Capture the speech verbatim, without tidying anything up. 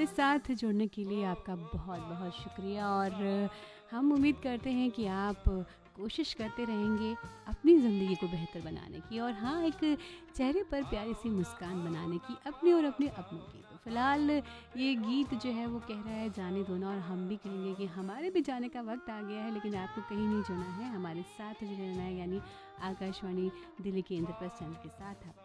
हमारे साथ जुड़ने के लिए आपका बहुत बहुत शुक्रिया। और हम उम्मीद करते हैं कि आप कोशिश करते रहेंगे अपनी ज़िंदगी को बेहतर बनाने की, और हाँ, एक चेहरे पर प्यारी सी मुस्कान बनाने की, अपने और अपने अपनों की। तो फ़िलहाल ये गीत जो है वो कह रहा है जाने दो ना, और हम भी कहेंगे कि हमारे भी जाने का वक्त आ गया है, लेकिन आपको कहीं नहीं जाना है, हमारे साथ जुड़े रहना है, यानी आकाशवाणी दिल्ली के इंद्रप्रस्थ चैनल के साथ आप